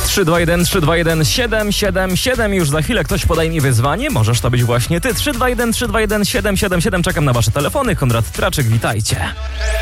321 321 777. Już za chwilę ktoś podaje mi wyzwanie. Możesz to być właśnie ty. 321 321 777. Czekam na wasze telefony. Konrad Traczyk, witajcie.